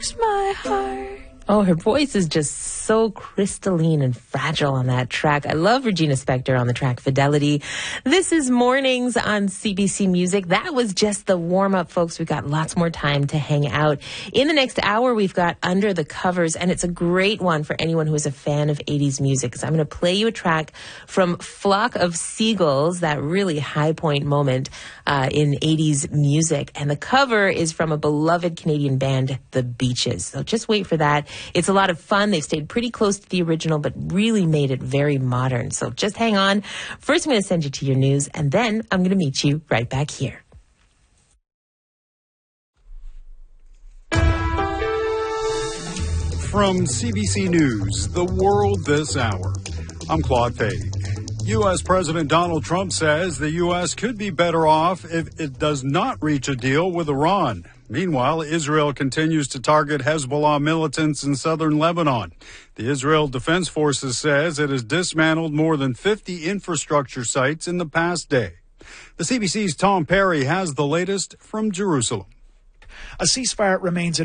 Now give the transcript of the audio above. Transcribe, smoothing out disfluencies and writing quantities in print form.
My heart. Oh, her voice is just so crystalline and fragile on that track. I love Regina Spektor on the track Fidelity. This is Mornings on CBC Music. That was just the warm-up, folks. We've got lots more time to hang out. In the next hour, we've got Under the Covers, and it's a great one for anyone who is a fan of 80s music. So I'm going to play you a track from Flock of Seagulls, that really high point moment in 80s music. And the cover is from a beloved Canadian band, The Beaches. So just wait for that. It's a lot of fun. They've stayed pretty close to the original, but really made it very modern. So just hang on. First, I'm going to send you to your news, and then I'm going to meet you right back here. From CBC News, The World This Hour, I'm Claude Fade. U.S. President Donald Trump says the U.S. could be better off if it does not reach a deal with Iran. Meanwhile, Israel continues to target Hezbollah militants in southern Lebanon. The Israel Defense Forces says it has dismantled more than 50 infrastructure sites in the past day. The CBC's Tom Perry has the latest from Jerusalem. A ceasefire remains in